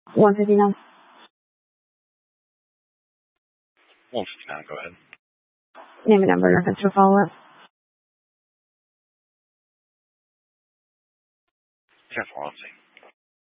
159. 159, go ahead. Name and number and reference for follow-up. 10-4, let's see.